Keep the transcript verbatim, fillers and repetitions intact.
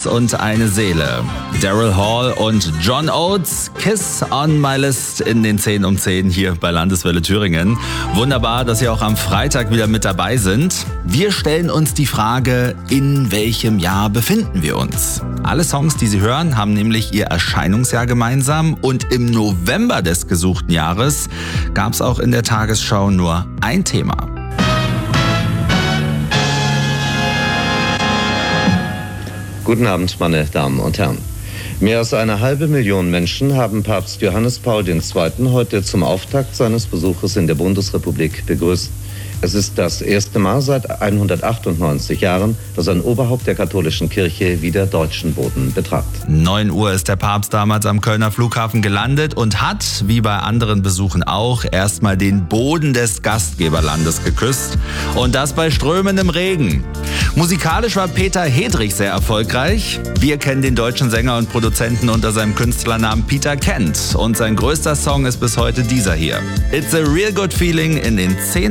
und eine Seele. Daryl Hall und John Oates, Kiss on My List in den zehn um zehn hier bei Landeswelle Thüringen. Wunderbar, dass Sie auch am Freitag wieder mit dabei sind. Wir stellen uns die Frage, in welchem Jahr befinden wir uns? Alle Songs, die Sie hören, haben nämlich ihr Erscheinungsjahr gemeinsam und im November des gesuchten Jahres gab es auch in der Tagesschau nur ein Thema. Guten Abend, meine Damen und Herren. Mehr als eine halbe Million Menschen haben Papst Johannes Paul der Zweite heute zum Auftakt seines Besuches in der Bundesrepublik begrüßt. Es ist das erste Mal seit hundertachtundneunzig Jahren, dass ein Oberhaupt der katholischen Kirche wieder deutschen Boden betrat. neun Uhr ist der Papst damals am Kölner Flughafen gelandet und hat, wie bei anderen Besuchen auch, erstmal den Boden des Gastgeberlandes geküsst. Und das bei strömendem Regen. Musikalisch war Peter Hedrich sehr erfolgreich. Wir kennen den deutschen Sänger und Produzenten unter seinem Künstlernamen Peter Kent. Und sein größter Song ist bis heute dieser hier. It's a real good feeling in den zehn